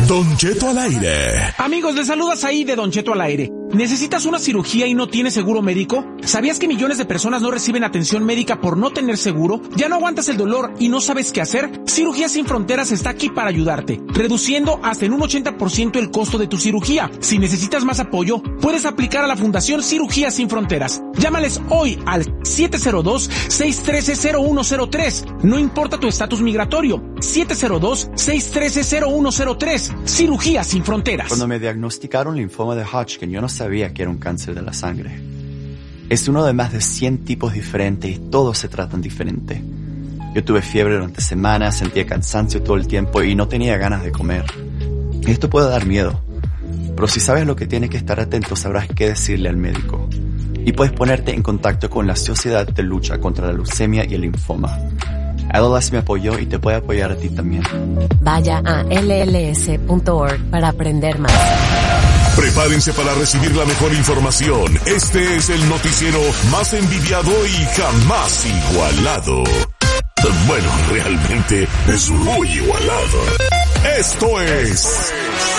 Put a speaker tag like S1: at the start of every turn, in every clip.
S1: Don Cheto al aire.
S2: Amigos, les saludas ahí de Don Cheto al aire. ¿Necesitas una cirugía y no tienes seguro médico? ¿Sabías que millones de personas no reciben atención médica por no tener seguro? ¿Ya no aguantas el dolor y no sabes qué hacer? Cirugías Sin Fronteras está aquí para ayudarte, reduciendo hasta en un 80% el costo de tu cirugía. Si necesitas más apoyo, puedes aplicar a la Fundación Cirugías Sin Fronteras. Llámales hoy al 702-613-0103. No importa tu estatus migratorio. 702-613-0103. Cirugías Sin Fronteras.
S3: Cuando me diagnosticaron linfoma de Hodgkin, yo no sabía que era un cáncer de la sangre. Es uno de más de 100 tipos diferentes y todos se tratan diferente. Yo tuve fiebre durante semanas, sentía cansancio todo el tiempo y no tenía ganas de comer. Esto puede dar miedo, pero si sabes lo que tienes que estar atento, sabrás qué decirle al médico. Y puedes ponerte en contacto con la Sociedad de Lucha contra la Leucemia y el Linfoma. LLS me apoyó y te puede apoyar a ti también. Vaya a lls.org para aprender más.
S1: Prepárense para recibir la mejor información. Este es el noticiero más envidiado y jamás igualado. Bueno, realmente es muy igualado. Esto es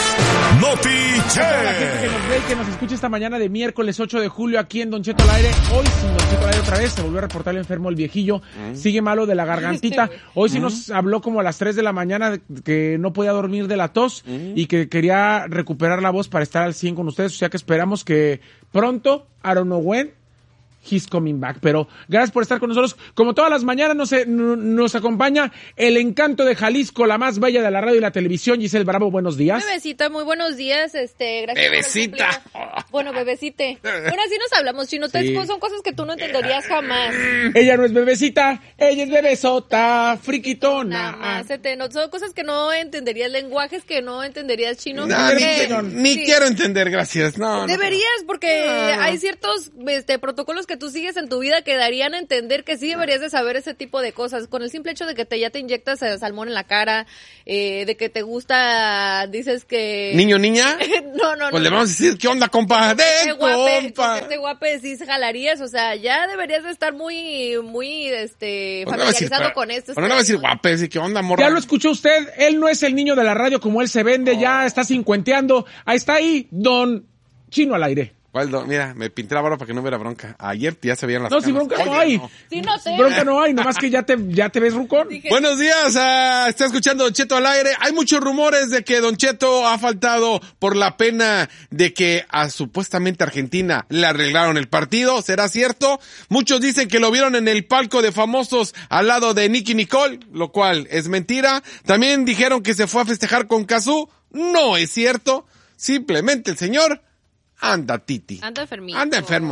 S1: Notiche.
S2: La gente que nos ve y que nos escucha esta mañana de miércoles 8 de julio aquí en Don Cheto al aire. Hoy sin Don Cheto al aire otra vez, se volvió a reportar el enfermo el viejillo. Sigue malo de la gargantita. Hoy sí nos habló como a las 3 de la mañana que no podía dormir de la tos y que quería recuperar la voz para estar al 100 con ustedes. O sea que esperamos que pronto, I don't know when, he's coming back. Pero gracias por estar con nosotros. Como todas las mañanas nos acompaña el encanto de Jalisco, la más bella de la radio y la televisión, Giselle Bravo. Buenos días.
S4: Bebecita, muy buenos días. Gracias.
S5: Bebecita.
S4: Bueno, bebecite. Bueno, así nos hablamos, Chino. Sí. Son cosas que tú no entenderías jamás.
S2: Ella no es bebecita, ella es bebesota, friquitona.
S4: Son cosas que no entenderías, lenguajes que no entenderías, Chino.
S5: Ni quiero entender, gracias. No.
S4: Deberías, porque hay ciertos protocolos que tú sigues en tu vida que darían a entender que sí deberías de saber ese tipo de cosas. Con el simple hecho de que ya te inyectas salmón en la cara, de que te gusta, dices que...
S5: ¿Niño, niña?
S4: No.
S5: Pues le vamos a decir, ¿qué onda, compa?
S4: Compa. Este guape sí jalarías, o sea, ya deberías de estar muy familiarizado con esto.
S5: No le va a decir guape, ¿sí? ¿Qué onda, morra?
S2: Ya lo escuchó usted, él no es el niño de la radio como él se vende, ya está cincuenteando. Ahí está ahí, Don Chino al aire.
S5: Mira, me pinté la barba para que no hubiera bronca. Ayer ya se veían las canas.
S2: Si bronca no hay.
S4: Sí, no sé.
S2: Bronca no hay, nomás que ya te ves rucón.
S5: Buenos días, está escuchando Don Cheto al aire. Hay muchos rumores de que Don Cheto ha faltado por la pena de que a supuestamente Argentina le arreglaron el partido. ¿Será cierto? Muchos dicen que lo vieron en el palco de famosos al lado de Nicki Nicole, lo cual es mentira. También dijeron que se fue a festejar con Cazzu. No es cierto. Simplemente el señor anda titi.
S4: Anda enfermo.
S5: No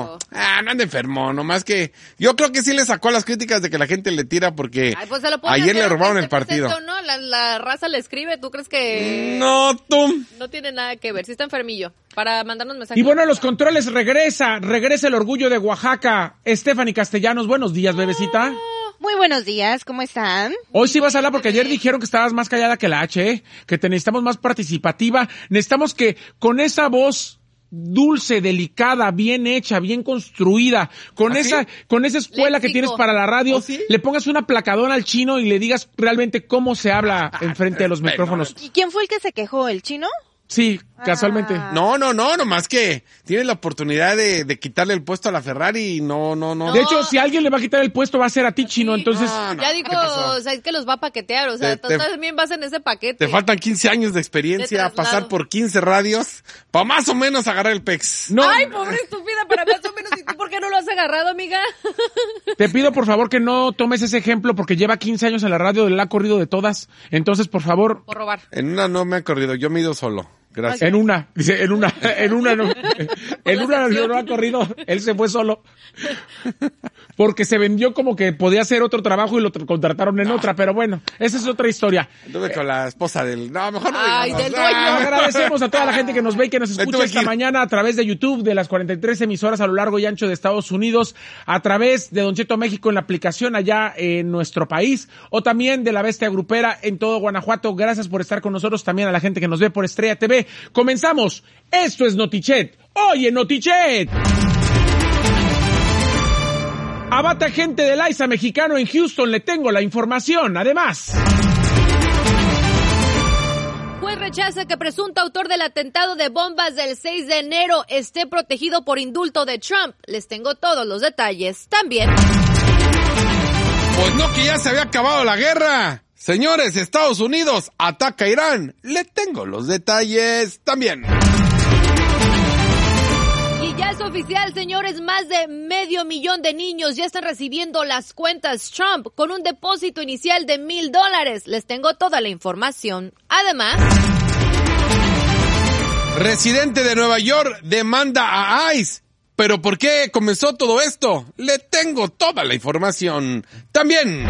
S5: anda enfermo, nomás que yo creo que sí le sacó las críticas de que la gente le tira porque ayer le robaron el partido.
S4: ¿No? La raza le escribe, ¿tú crees que...?
S5: No, tú.
S4: No tiene nada que ver, sí está enfermillo, para mandarnos mensajes.
S2: Y bueno, los controles regresa el orgullo de Oaxaca. Stephanie Castellanos, buenos días, bebecita.
S6: Muy buenos días, ¿cómo están?
S2: Hoy sí vas a hablar porque ayer dijeron que estabas más callada que la H, que te necesitamos más participativa. Necesitamos que con esa voz dulce, delicada, bien hecha, bien construida, con esa escuela que tienes para la radio, le pongas una placadora al Chino y le digas realmente cómo se habla enfrente de los micrófonos.
S6: ¿Y quién fue el que se quejó, el Chino?
S2: Sí, casualmente.
S5: No, nomás que tienes la oportunidad de quitarle el puesto a la Ferrari y no.
S2: De hecho, si alguien le va a quitar el puesto va a ser a ti, Chino, entonces...
S4: Ya digo, o sea, es que los va a paquetear, o sea, tú también vas en ese paquete.
S5: Te faltan 15 años de experiencia, pasar por 15 radios, para más o menos agarrar el PEX.
S2: No.
S4: Ay, pobre estúpida, para más o menos, ¿y tú por qué no lo has agarrado, amiga?
S2: Te pido, por favor, que no tomes ese ejemplo, porque lleva 15 años en la radio, la ha corrido de todas, entonces, por favor...
S4: Por robar.
S5: En una no me ha corrido, yo me he ido solo. Gracias.
S2: En una no. En una no ha corrido, él se fue solo. Porque se vendió como que podía hacer otro trabajo y lo contrataron en otra, pero bueno, esa es otra historia.
S5: Anduve con la esposa del... No, mejor no
S4: digamos. Del dueño.
S2: Agradecemos a toda la gente que nos ve y que nos escucha esta mañana a través de YouTube, de las 43 emisoras a lo largo y ancho de Estados Unidos, a través de Don Cheto México en la aplicación allá en nuestro país, o también de La Bestia Grupera en todo Guanajuato. Gracias por estar con nosotros, también a la gente que nos ve por Estrella TV. Comenzamos. Esto es Notichet. Oye, Notichet. Abate agente del AISA mexicano en Houston. Le tengo la información. Además,
S4: juez rechaza que presunto autor del atentado de bombas del 6 de enero esté protegido por indulto de Trump. Les tengo todos los detalles también.
S5: Pues no, que ya se había acabado la guerra. Señores, Estados Unidos ataca a Irán. Le tengo los detalles también.
S4: Ya es oficial, señores, más de 500,000 de niños ya están recibiendo las cuentas Trump con un depósito inicial de $1,000. Les tengo toda la información. Además,
S5: residente de Nueva York demanda a ICE. ¿Pero por qué comenzó todo esto? Le tengo toda la información también.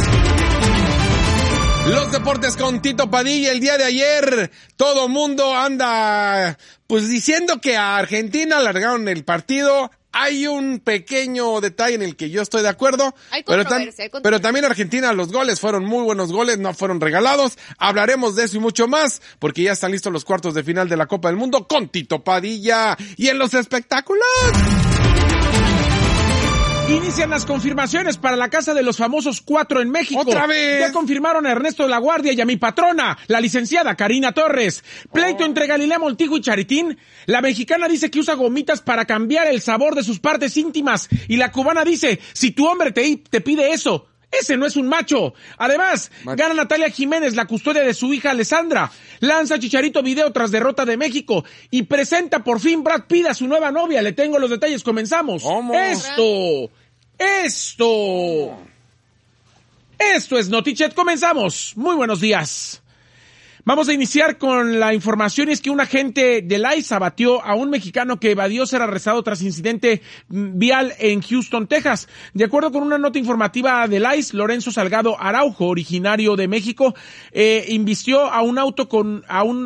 S5: Los deportes con Tito Padilla. El día de ayer todo mundo anda pues diciendo que a Argentina largaron el partido. Hay un pequeño detalle en el que yo estoy de acuerdo, pero también Argentina, los goles fueron muy buenos goles, no fueron regalados. Hablaremos de eso y mucho más, porque ya están listos los cuartos de final de la Copa del Mundo con Tito Padilla. Y en los espectáculos,
S2: inician las confirmaciones para la Casa de los Famosos 4 en México.
S5: ¡Otra vez!
S2: Ya confirmaron a Ernesto de la Guardia y a mi patrona, la licenciada Karina Torres. Pleito entre Galilea Montijo y Charitín. La mexicana dice que usa gomitas para cambiar el sabor de sus partes íntimas. Y la cubana dice, si tu hombre te pide eso, ese no es un macho. Además, gana Natalia Jiménez la custodia de su hija Alessandra. Lanza Chicharito video tras derrota de México. Y presenta por fin Brad Pitt a su nueva novia. Le tengo los detalles, comenzamos.
S5: ¿Cómo?
S2: Esto es Notichet, comenzamos. Muy buenos días. Vamos a iniciar con la información, y es que un agente del ICE abatió a un mexicano que evadió ser arrestado tras incidente vial en Houston, Texas. De acuerdo con una nota informativa del ICE, Lorenzo Salgado Araujo, originario de México, embistió con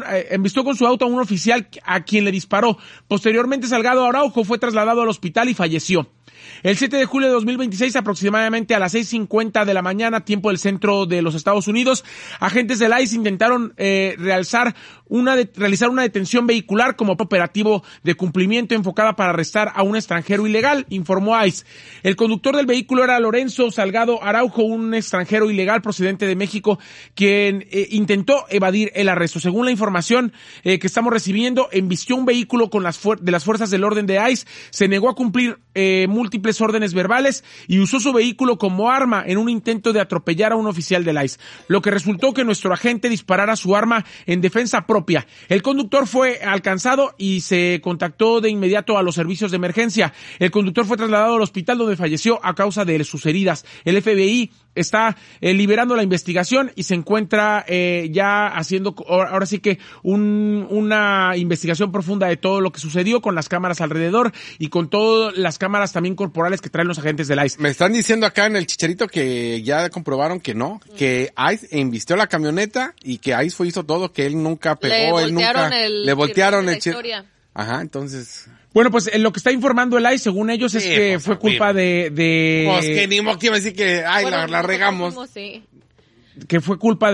S2: su auto a un oficial a quien le disparó. Posteriormente, Salgado Araujo fue trasladado al hospital y falleció. El 7 de julio de 2026, aproximadamente a las 6:50 de la mañana, tiempo del centro de los Estados Unidos, agentes del ICE intentaron realizar una detención vehicular como operativo de cumplimiento enfocada para arrestar a un extranjero ilegal, informó ICE. El conductor del vehículo era Lorenzo Salgado Araujo, un extranjero ilegal procedente de México, quien intentó evadir el arresto. Según la información que estamos recibiendo, embistió un vehículo de las fuerzas del orden de ICE, se negó a cumplir múltiples órdenes verbales y usó su vehículo como arma en un intento de atropellar a un oficial del ICE, lo que resultó que nuestro agente disparara su arma en defensa propia. El conductor fue alcanzado y se contactó de inmediato a los servicios de emergencia. El conductor fue trasladado al hospital, donde falleció a causa de sus heridas. El FBI está liberando la investigación y se encuentra ya haciendo ahora sí que una investigación profunda de todo lo que sucedió, con las cámaras alrededor y con todas las cámaras también corporales que traen los agentes del ICE.
S5: Me están diciendo acá en el Chicharito que ya comprobaron que no, que ICE embistió la camioneta y que ICE hizo todo, que él nunca pegó, le voltearon el
S4: historia.
S5: Ajá, entonces...
S2: Bueno, pues lo que está informando el ICE, según ellos, es que pues, fue culpa de...
S5: Pues que ni modo que iba a decir que la regamos.
S4: Sí.
S2: Que fue culpa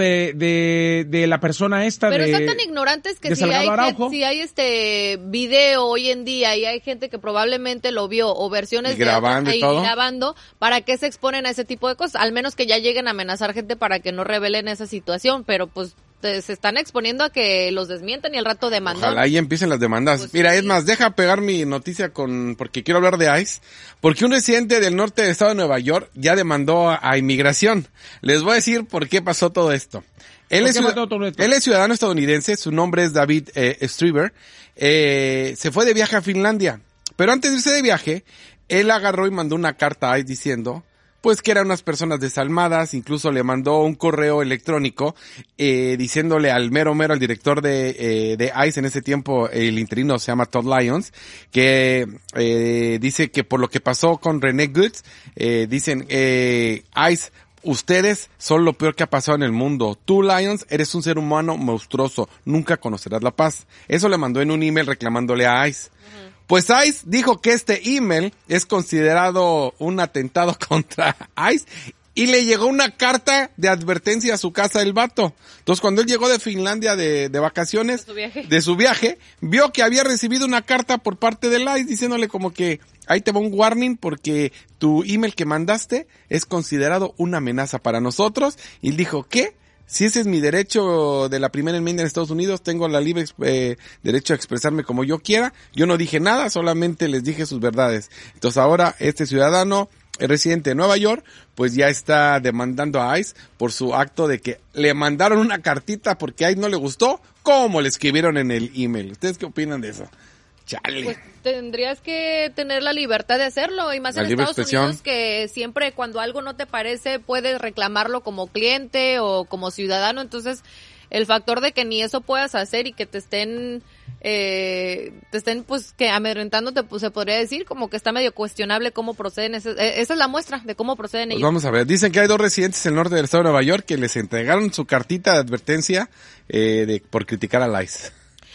S2: de la persona esta.
S4: Pero están tan ignorantes que si hay video hoy en día y hay gente que probablemente lo vio, o versiones grabando, ¿para qué se exponen a ese tipo de cosas? Al menos que ya lleguen a amenazar gente para que no revelen esa situación, pero pues se están exponiendo a que los desmientan y al rato demandan.
S5: Ojalá ahí empiecen las demandas. Pues mira, sí. Es más, deja pegar mi noticia porque quiero hablar de ICE, porque un residente del norte del estado de Nueva York ya demandó a inmigración. Les voy a decir por qué pasó todo esto. Él es ciudadano estadounidense, su nombre es David Strieber, se fue de viaje a Finlandia, pero antes de irse de viaje, él agarró y mandó una carta a ICE diciendo pues que eran unas personas desalmadas. Incluso le mandó un correo electrónico diciéndole al mero al director de ICE en ese tiempo, el interino se llama Todd Lyons, que dice que por lo que pasó con René Goods, dicen ICE, ustedes son lo peor que ha pasado en el mundo. Tú, Lyons, eres un ser humano monstruoso, nunca conocerás la paz. Eso le mandó en un email reclamándole a ICE. Pues ICE dijo que este email es considerado un atentado contra ICE y le llegó una carta de advertencia a su casa del vato. Entonces, cuando él llegó de Finlandia de vacaciones, de su viaje, vio que había recibido una carta por parte del ICE diciéndole como que ahí te va un warning porque tu email que mandaste es considerado una amenaza para nosotros. Y él dijo, ¿qué? Si ese es mi derecho de la primera enmienda en Estados Unidos, tengo la libre derecho a expresarme como yo quiera. Yo no dije nada, solamente les dije sus verdades. Entonces ahora este ciudadano, el residente de Nueva York, pues ya está demandando a ICE por su acto de que le mandaron una cartita porque a ICE no le gustó, como le escribieron en el email. ¿Ustedes qué opinan de eso? Chale.
S4: Pues tendrías que tener la libertad de hacerlo, y más en Estados Unidos, que siempre cuando algo no te parece puedes reclamarlo como cliente o como ciudadano. Entonces el factor de que ni eso puedas hacer y que te estén pues que amedrentándote, pues se podría decir como que está medio cuestionable cómo proceden. Esa es la muestra de cómo proceden ellos.
S5: Vamos a ver, dicen que hay 2 residentes en el norte del estado de Nueva York que les entregaron su cartita de advertencia por criticar a ICE.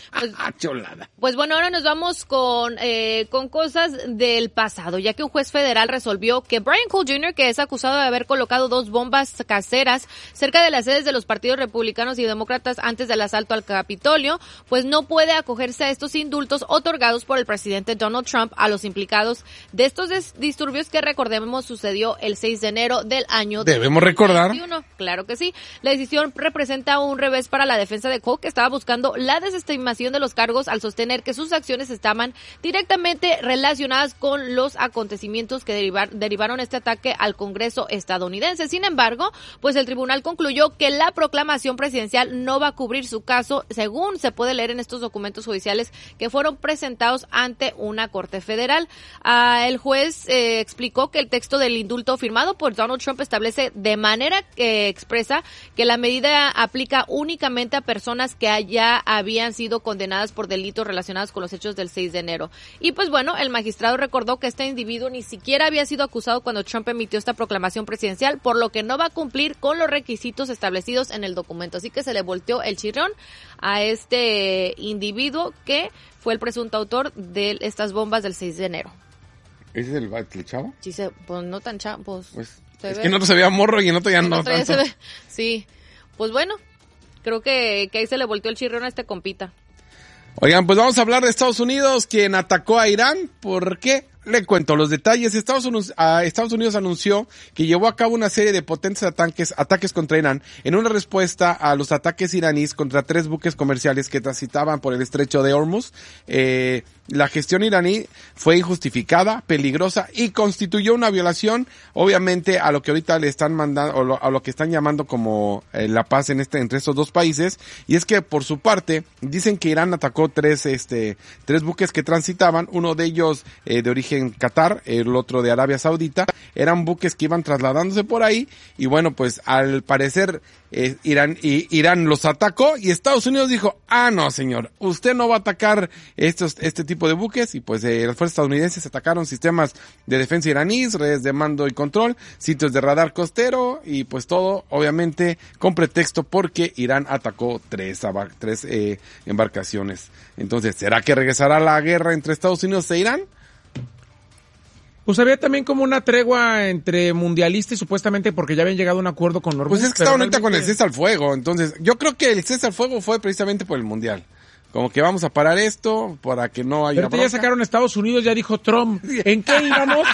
S5: Cholada.
S4: Pues bueno, ahora nos vamos con cosas del pasado, ya que un juez federal resolvió que Brian Cole Jr., que es acusado de haber colocado 2 bombas caseras cerca de las sedes de los partidos republicanos y demócratas antes del asalto al Capitolio, pues no puede acogerse a estos indultos otorgados por el presidente Donald Trump a los implicados de estos disturbios que, recordemos, sucedió el 6 de enero del año 2021.
S5: Debemos recordar.
S4: Claro que sí. La decisión representa un revés para la defensa de Cole, que estaba buscando la desestimación de los cargos al sostener que sus acciones estaban directamente relacionadas con los acontecimientos que derivaron este ataque al Congreso estadounidense. Sin embargo, pues el tribunal concluyó que la proclamación presidencial no va a cubrir su caso, según se puede leer en estos documentos judiciales que fueron presentados ante una corte federal. El juez explicó que el texto del indulto firmado por Donald Trump establece de manera expresa que la medida aplica únicamente a personas que ya habían sido condenadas por delitos relacionados con los hechos del 6 de enero. Y pues bueno, el magistrado recordó que este individuo ni siquiera había sido acusado cuando Trump emitió esta proclamación presidencial, por lo que no va a cumplir con los requisitos establecidos en el documento. Así que se le volteó el chirrión a este individuo que fue el presunto autor de estas bombas del 6 de enero.
S5: ¿Ese es el chavo?
S4: Sí, pues no tan chavo. Pues
S5: es que en otro se veía morro y en otro ya no tanto.
S4: Sí, pues bueno, creo que ahí se le volteó el chirrión a este compita.
S5: Oigan, pues vamos a hablar de Estados Unidos, quien atacó a Irán. ¿Por qué? Le cuento los detalles. Estados Unidos anunció que llevó a cabo una serie de potentes ataques contra Irán en una respuesta a los ataques iraníes contra 3 buques comerciales que transitaban por el estrecho de Hormuz. La gestión iraní fue injustificada, peligrosa y constituyó una violación, obviamente, a lo que ahorita le están mandando, a lo que están llamando como la paz entre estos 2 países. Y es que, por su parte, dicen que Irán atacó 3 buques que transitaban, uno de ellos de origen Qatar, el otro de Arabia Saudita. Eran buques que iban trasladándose por ahí y bueno, pues al parecer Irán los atacó y Estados Unidos dijo, no señor, usted no va a atacar este tipo de buques. Y pues las fuerzas estadounidenses atacaron sistemas de defensa iraníes, redes de mando y control, sitios de radar costero y pues todo obviamente con pretexto porque Irán atacó 3 embarcaciones. Entonces, ¿será que regresará la guerra entre Estados Unidos e Irán?
S2: Pues había también como una tregua entre mundialistas, supuestamente porque ya habían llegado a un acuerdo con Hormuz.
S5: Pues es que estaban ahorita con el cese al fuego, entonces yo creo que el cese al fuego fue precisamente por el mundial. Como que vamos a parar esto para que no haya...
S2: Pero ya sacaron a Estados Unidos, ya dijo Trump. ¿En qué íbamos?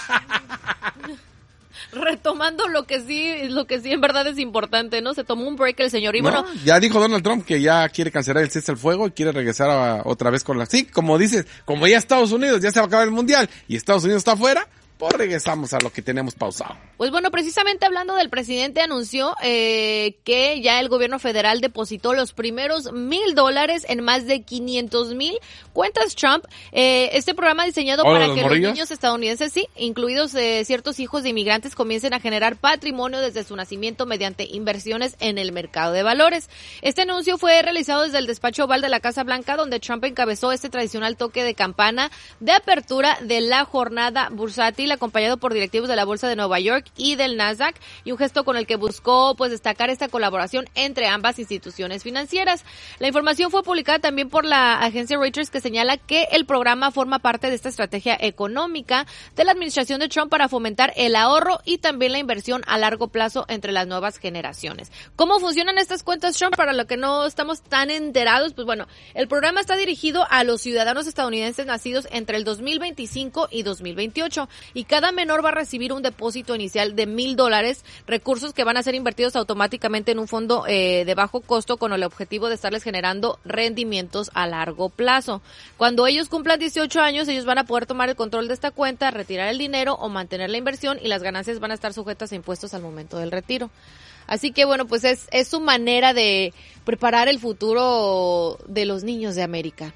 S4: Retomando lo que sí en verdad es importante, ¿no? Se tomó un break el señor y bueno...
S5: Ya dijo Donald Trump que ya quiere cancelar el cese al fuego y quiere regresar otra vez con la... Sí, como dices, como ya Estados Unidos, ya se va a acabar el mundial y Estados Unidos está afuera... Pues regresamos a lo que tenemos pausado.
S4: Pues bueno, precisamente hablando del presidente, anunció que ya el gobierno federal depositó los primeros $1,000 en más de 500,000 cuentas Trump. Este programa diseñado para que los niños estadounidenses, sí, incluidos ciertos hijos de inmigrantes, comiencen a generar patrimonio desde su nacimiento mediante inversiones en el mercado de valores. Este anuncio fue realizado desde el despacho oval de la Casa Blanca, donde Trump encabezó este tradicional toque de campana de apertura de la jornada bursátil, acompañado por directivos de la Bolsa de Nueva York y del Nasdaq, y un gesto con el que buscó pues destacar esta colaboración entre ambas instituciones financieras. La información fue publicada también por la agencia Reuters, que señala que el programa forma parte de esta estrategia económica de la administración de Trump para fomentar el ahorro y también la inversión a largo plazo entre las nuevas generaciones. ¿Cómo funcionan estas cuentas Trump? Para lo que no estamos tan enterados, pues bueno, el programa está dirigido a los ciudadanos estadounidenses nacidos entre el 2025 y 2028 y y cada menor va a recibir un depósito inicial de $1,000, recursos que van a ser invertidos automáticamente en un fondo de bajo costo con el objetivo de estarles generando rendimientos a largo plazo. Cuando ellos cumplan 18 años, ellos van a poder tomar el control de esta cuenta, retirar el dinero o mantener la inversión, y las ganancias van a estar sujetas a impuestos al momento del retiro. Así que bueno, pues es su manera de preparar el futuro de los niños de América.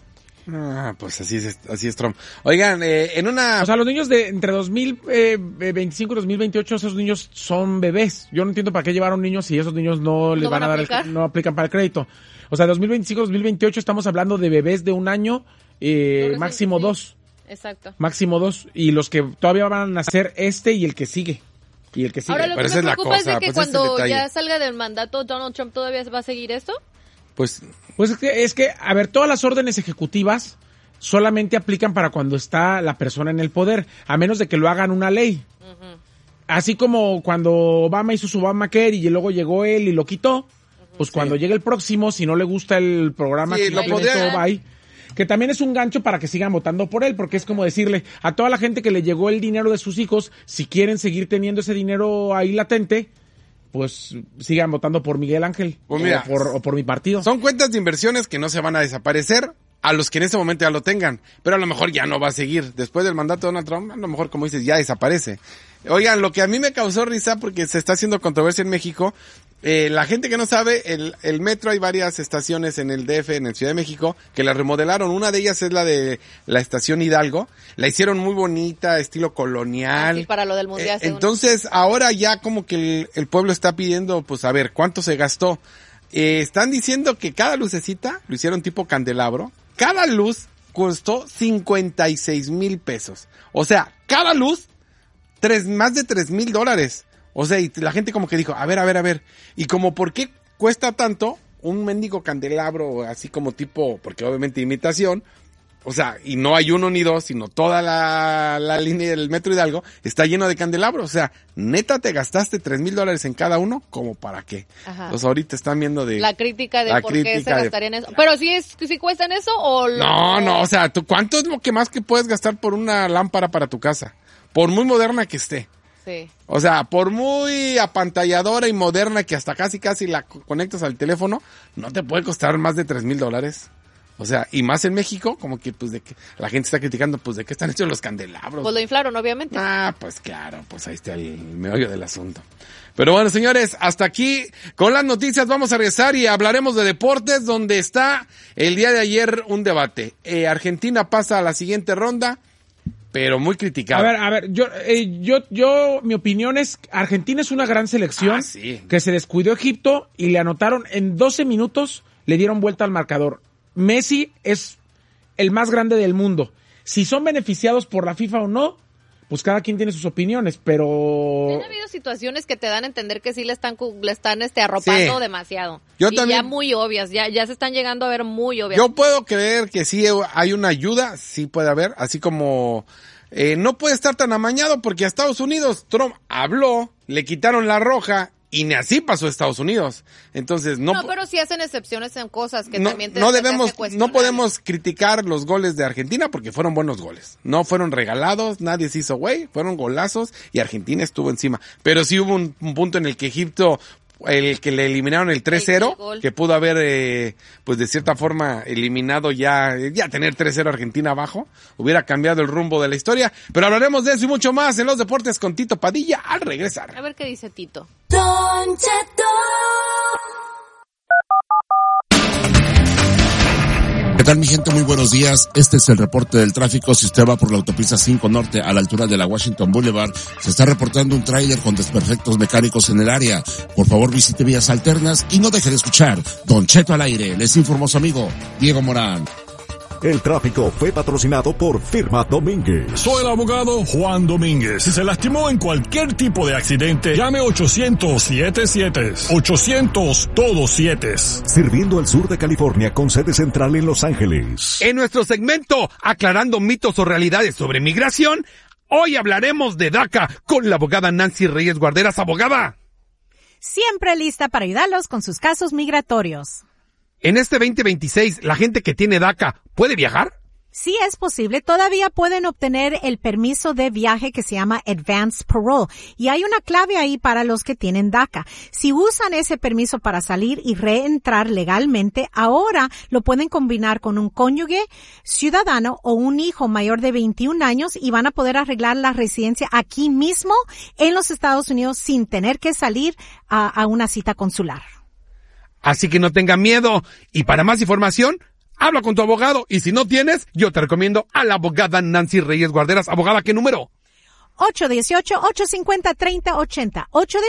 S5: Pues así es Trump. Oigan,
S2: O sea, los niños de entre 2025 y 2028, esos niños son bebés. Yo no entiendo para qué llevaron niños si esos niños no les van a dar no aplican para el crédito. O sea, 2025-2028 estamos hablando de bebés de un año, máximo 2.
S4: Exacto.
S2: Máximo 2. Y los que todavía van a nacer y el que sigue.
S4: Ahora, lo que me preocupa es de que
S5: pues
S4: cuando ya salga del mandato, Donald Trump todavía va a seguir esto.
S2: Pues es que, a ver, todas las órdenes ejecutivas solamente aplican para cuando está la persona en el poder, a menos de que lo hagan una ley. Uh-huh. Así como cuando Obama hizo su Obamacare y luego llegó él y lo quitó, pues cuando llegue el próximo, si no le gusta el programa que bye. Que también es un gancho para que sigan votando por él, porque es como decirle a toda la gente que le llegó el dinero de sus hijos, si quieren seguir teniendo ese dinero ahí latente, pues sigan votando por Miguel Ángel, pues mira, o por mi partido.
S5: Son cuentas de inversiones que no se van a desaparecer a los que en ese momento ya lo tengan, pero a lo mejor ya no va a seguir. Después del mandato de Donald Trump, a lo mejor, como dices, ya desaparece. Oigan, lo que a mí me causó risa, porque se está haciendo controversia en México, la gente que no sabe, el metro, hay varias estaciones en el DF, en el Ciudad de México, que la remodelaron. Una de ellas es la de la estación Hidalgo. La hicieron muy bonita, estilo colonial.
S4: Sí, para lo del mundial.
S5: Entonces, ahora ya como que el pueblo está pidiendo, pues a ver, ¿cuánto se gastó? Están diciendo que cada lucecita, lo hicieron tipo candelabro, cada luz costó 56,000 pesos. O sea, cada luz, más de $3,000. O sea, y la gente como que dijo, a ver, y como ¿por qué cuesta tanto un mendigo candelabro así como tipo, porque obviamente imitación, o sea, y no hay uno ni dos, sino toda la línea del Metro Hidalgo está lleno de candelabros? O sea, neta te gastaste $3,000 en cada uno, ¿como para qué?
S4: Ajá.
S5: Entonces ahorita están viendo de...
S4: La crítica de por qué se gastarían eso. Pero si cuestan eso o...
S5: No, o sea, ¿cuánto es lo que más que puedes gastar por una lámpara para tu casa? Por muy moderna que esté.
S4: Sí.
S5: O sea, por muy apantalladora y moderna que hasta casi la conectas al teléfono, no te puede costar más de $3,000. O sea, y más en México, como que pues de que la gente está criticando, pues de qué están hechos los candelabros.
S4: Pues lo inflaron, obviamente.
S5: Pues claro, pues ahí está el meollo del asunto. Pero bueno, señores, hasta aquí con las noticias. Vamos a regresar y hablaremos de deportes, donde está el día de ayer un debate. Argentina pasa a la siguiente ronda, pero muy criticado.
S2: A ver, yo, mi opinión es, Argentina es una gran selección,
S5: sí,
S2: que se descuidó Egipto y le anotaron en 12 minutos, le dieron vuelta al marcador. Messi es el más grande del mundo. Si son beneficiados por la FIFA o no, pues cada quien tiene sus opiniones, pero...
S4: Han habido situaciones que te dan a entender que sí le están arropando demasiado.
S5: Yo
S4: y
S5: también,
S4: ya muy obvias, ya se están llegando a ver muy obvias.
S5: Yo puedo creer que sí hay una ayuda, sí puede haber, así como no puede estar tan amañado, porque a Estados Unidos Trump habló, le quitaron la roja y ni así pasó a Estados Unidos. Entonces no,
S4: pero sí hacen excepciones en cosas que también
S5: no podemos criticar los goles de Argentina, porque fueron buenos goles. No fueron regalados, nadie se hizo güey, fueron golazos y Argentina estuvo encima. Pero sí hubo un punto en el que Egipto, el que le eliminaron el 3-0, que pudo haber, pues de cierta forma eliminado ya tener 3-0 Argentina abajo, hubiera cambiado el rumbo de la historia. Pero hablaremos de eso y mucho más en los deportes con Tito Padilla al regresar.
S4: A ver qué dice Tito.
S7: Don Cheto.
S8: ¿Qué tal, mi gente? Muy buenos días. Este es el reporte del tráfico. Si usted va por la autopista 5 Norte a la altura de la Washington Boulevard, se está reportando un tráiler con desperfectos mecánicos en el área. Por favor, visite vías alternas y no deje de escuchar Don Cheto al aire. Les informó su amigo Diego Morán.
S9: El tráfico fue patrocinado por Firma Domínguez.
S10: Soy el abogado Juan Domínguez. Si se lastimó en cualquier tipo de accidente, llame 800-77. 800 todos 7.
S9: Sirviendo al sur de California con sede central en Los Ángeles.
S11: En nuestro segmento Aclarando mitos o realidades sobre migración, hoy hablaremos de DACA con la abogada Nancy Reyes Guarderas. Abogada,
S12: siempre lista para ayudarlos con sus casos migratorios.
S11: En este 2026, ¿la gente que tiene DACA puede viajar?
S12: Sí es posible, todavía pueden obtener el permiso de viaje que se llama Advance Parole. Y hay una clave ahí para los que tienen DACA. Si usan ese permiso para salir y reentrar legalmente, ahora lo pueden combinar con un cónyuge ciudadano o un hijo mayor de 21 años y van a poder arreglar la residencia aquí mismo en los Estados Unidos sin tener que salir a una cita consular.
S11: Así que no tengan miedo. Y para más información, habla con tu abogado. Y si no tienes, yo te recomiendo a la abogada Nancy Reyes Guarderas. Abogada, ¿qué número?
S12: 818-850-3080.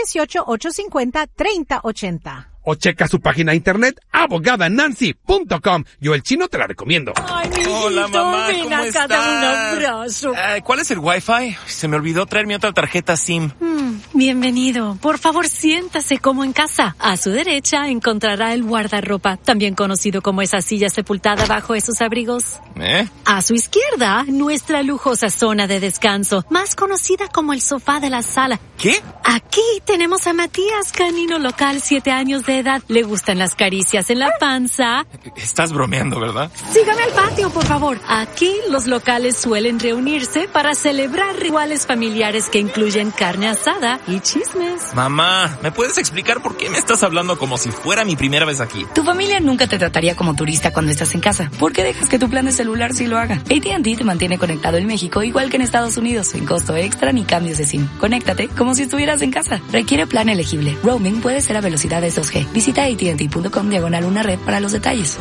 S12: 818-850-3080.
S11: O checa su página de internet, abogadanancy.com. Yo, el chino, te la recomiendo.
S7: Ay, mi hijito, hola, mamá, ven ¿cómo acá, dame un abrazo. ¿Cuál es el Wi-Fi? Se me olvidó traer mi otra tarjeta SIM.
S13: Bienvenido. Por favor, siéntase como en casa. A su derecha encontrará el guardarropa, también conocido como esa silla sepultada bajo esos abrigos. A su izquierda, nuestra lujosa zona de descanso, más conocida como el sofá de la sala.
S7: ¿Qué?
S13: Aquí tenemos a Matías, canino local, 7 años de edad. Le gustan las caricias en la panza.
S7: Estás bromeando, ¿verdad?
S13: Sígame al patio, por favor. Aquí los locales suelen reunirse para celebrar rituales familiares que incluyen carne asada y chismes.
S7: Mamá, ¿me puedes explicar por qué me estás hablando como si fuera mi primera vez aquí?
S14: Tu familia nunca te trataría como turista cuando estás en casa. ¿Por qué dejas que tu plan de celular sí lo haga? AT&T te mantiene conectado en México igual que en Estados Unidos, sin costo extra ni cambios de SIM. Conéctate como si estuvieras en casa. Requiere plan elegible. Roaming puede ser a velocidades 2G. Visita AT&T.com/una red para los detalles.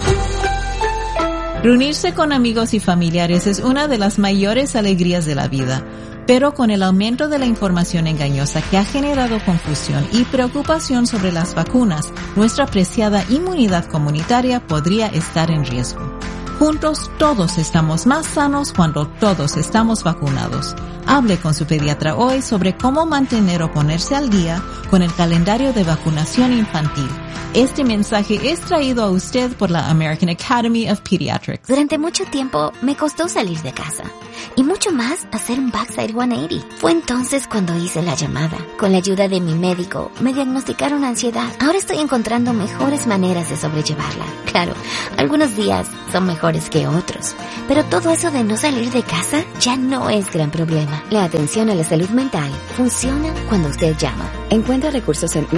S15: Reunirse con amigos y familiares es una de las mayores alegrías de la vida. Pero con el aumento de la información engañosa que ha generado confusión y preocupación sobre las vacunas, nuestra preciada inmunidad comunitaria podría estar en riesgo. Juntos todos estamos más sanos cuando todos estamos vacunados. Hable con su pediatra hoy sobre cómo mantener o ponerse al día con el calendario de vacunación infantil. Este mensaje es traído a usted por la American Academy of Pediatrics.
S16: Durante mucho tiempo me costó salir de casa y mucho más hacer un backside 180. Fue entonces cuando hice la llamada. Con la ayuda de mi médico me diagnosticaron ansiedad. Ahora estoy encontrando mejores maneras de sobrellevarla. Claro, algunos días son mejores que otros, pero todo eso de no salir de casa ya no es gran problema. La atención a la salud mental funciona cuando usted llama. Encuentra recursos en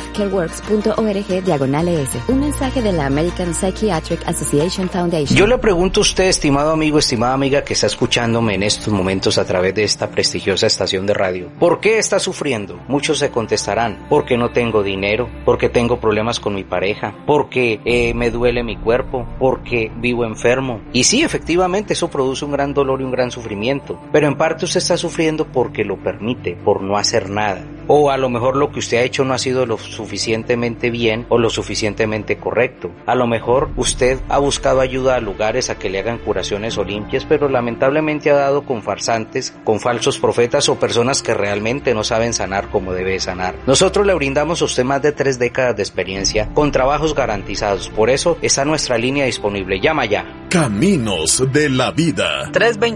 S16: mentalhealthcareworks.org/ES. Un mensaje de la American Psychiatric Association Foundation.
S17: Yo le pregunto a usted, estimado amigo, estimada amiga que está escuchándome en estos momentos a través de esta prestigiosa estación de radio, ¿por qué está sufriendo? Muchos se contestarán, porque no tengo dinero, porque tengo problemas con mi pareja, porque me duele mi cuerpo, porque vivo enfermo. Y sí, efectivamente, eso produce un gran dolor y un gran sufrimiento, pero en parte usted está sufriendo porque lo permite, por no hacer nada. O a lo mejor lo que usted ha hecho no ha sido lo suficientemente bien o lo suficientemente correcto. A lo mejor usted ha buscado ayuda a lugares a que le hagan curaciones o limpias, pero lamentablemente ha dado con farsantes, con falsos profetas o personas que realmente no saben sanar como debe sanar. Nosotros le brindamos a usted más de 3 décadas de experiencia con trabajos garantizados. Por eso está nuestra línea disponible. Llama ya.
S1: Caminos de la vida.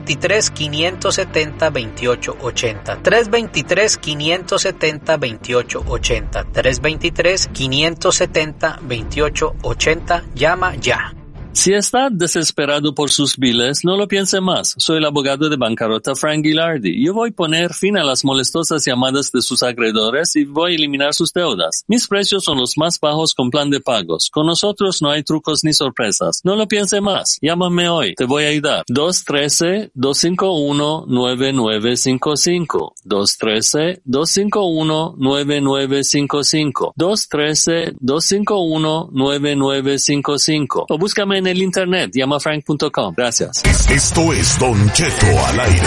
S17: 323-570-2880. 323-570-2880. 323-570-2880. Llama ya.
S18: Si está desesperado por sus biles, no lo piense más. Soy el abogado de bancarrota Frank Ghilardi. Yo voy a poner fin a las molestosas llamadas de sus acreedores y voy a eliminar sus deudas. Mis precios son los más bajos con plan de pagos. Con nosotros no hay trucos ni sorpresas. No lo piense más. Llámame hoy. Te voy a ayudar. 213-251-9955. 213-251-9955. 213-251-9955. O búscame en el internet, llamafrank.com. Gracias.
S1: Esto es Don Cheto al aire.